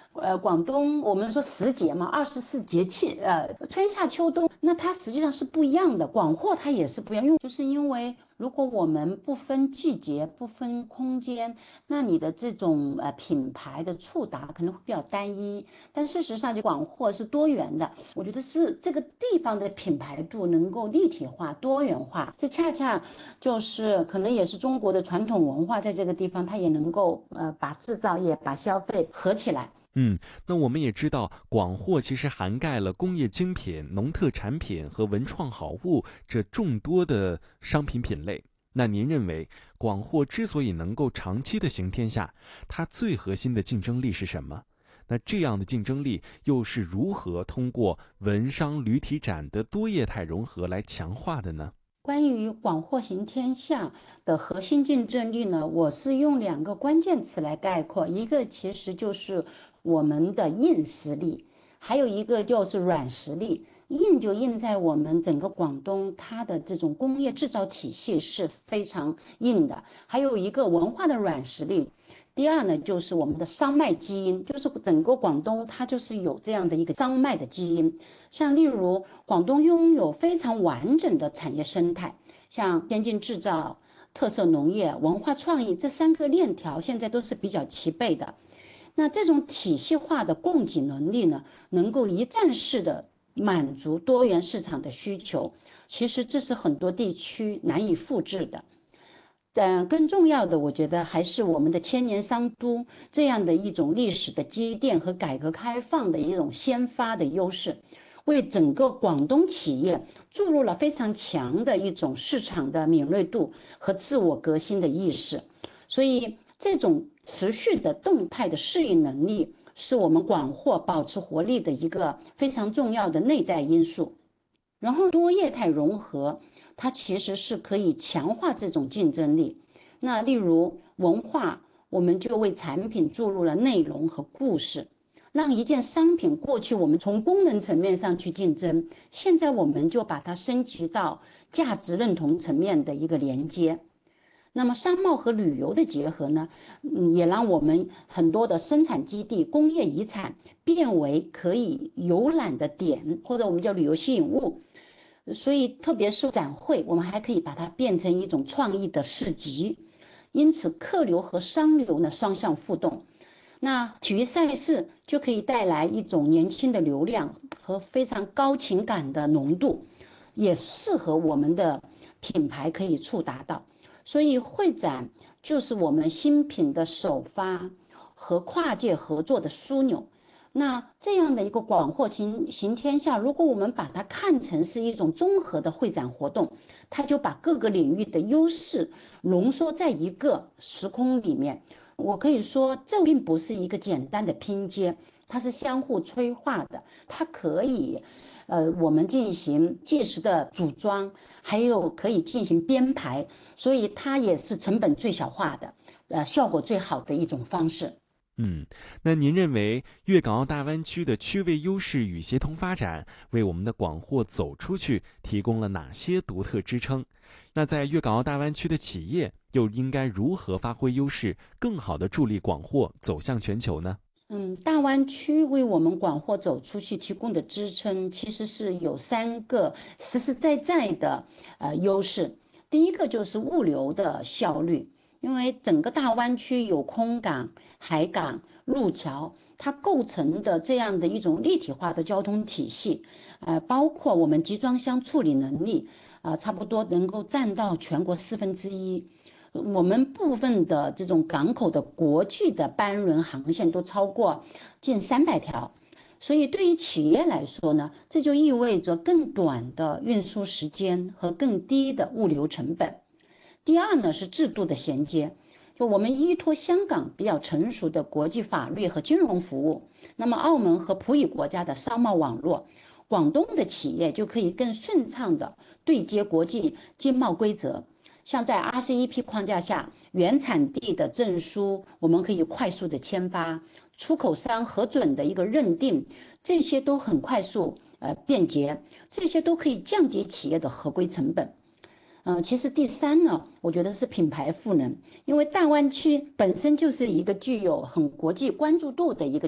广东我们说10节嘛，24节气，春夏秋冬，那它实际上是不一样的。广货它也是不一样，就是因为如果我们不分季节、不分空间，那你的这种品牌的触达可能会比较单一。但事实上，就广货是多元的，我觉得是这个地方的品牌度能够立体化、多元化，这恰恰就是可能也是中国的传统文化，在这个地方它也能够把制造业、把消费合起来。 那我们也知道，广货其实涵盖了工业精品、农特产品和文创好物这众多的商品品类。那您认为，广货之所以能够长期的行天下，它最核心的竞争力是什么？那这样的竞争力又是如何通过文商旅体展的多业态融合来强化的呢？ 关于广货行天下的核心竞争力呢，我是用2个关键词来概括，一个其实就是我们的硬实力，还有一个就是软实力。硬就硬在我们整个广东，它的这种工业制造体系是非常硬的，还有一个文化的软实力。第二呢，就是我们的商脉基因，就是整个广东它就是有这样的一个商脉的基因。像例如广东拥有非常完整的产业生态，像先进制造、特色农业、文化创意这3个链条现在都是比较齐备的。那这种体系化的供给能力呢，能够一站式的满足多元市场的需求，其实这是很多地区难以复制的。但更重要的，我觉得还是我们的千年商都这样的一种历史的积淀和改革开放的一种先发的优势，为整个广东企业注入了非常强的一种市场的敏锐度和自我革新的意识。所以，这种持续的动态的适应能力，是我们广货保持活力的一个非常重要的内在因素。然后多业态融合，它其实是可以强化这种竞争力。那例如文化，我们就为产品注入了内容和故事，让一件商品过去我们从功能层面上去竞争，现在我们就把它升级到价值认同层面的一个连接。那么商贸和旅游的结合呢，也让我们很多的生产基地、工业遗产变为可以游览的点，或者我们叫旅游吸引物。所以，特别是展会，我们还可以把它变成一种创意的市集。因此，客流和商流呢双向互动。那体育赛事就可以带来一种年轻的流量和非常高情感的浓度，也适合我们的品牌可以触达到。所以，会展就是我们新品的首发和跨界合作的枢纽。那这样的一个广货行天下，如果我们把它看成是一种综合的会展活动，它就把各个领域的优势浓缩在一个时空里面。我可以说，这并不是一个简单的拼接，它是相互催化的。它可以，我们进行即时的组装，还有可以进行编排，所以它也是成本最小化的，效果最好的一种方式。 嗯，那您认为粤港澳大湾区的区位优势与协同发展，为我们的广货走出去提供了哪些独特支撑？那在粤港澳大湾区的企业又应该如何发挥优势，更好地助力广货走向全球呢？ 大湾区为我们广货走出去提供的支撑，其实是有3个实实在在的优势。第一个就是物流的效率，因为整个大湾区有空港、海港、路桥，它构成的这样的一种立体化的交通体系，包括我们集装箱处理能力，差不多能够占到全国1/4。我们部分的这种港口的国际的班轮航线都超过近300条，所以对于企业来说呢，这就意味着更短的运输时间和更低的物流成本。第二呢是制度的衔接，就我们依托香港比较成熟的国际法律和金融服务，那么澳门和葡语国家的商贸网络，广东的企业就可以更顺畅的对接国际经贸规则。像在 RCEP 框架下，原产地的证书我们可以快速的签发，出口商核准的一个认定，这些都很快速便捷，这些都可以降低企业的合规成本。其实第三呢，我觉得是品牌赋能，因为大湾区本身就是一个具有很国际关注度的一个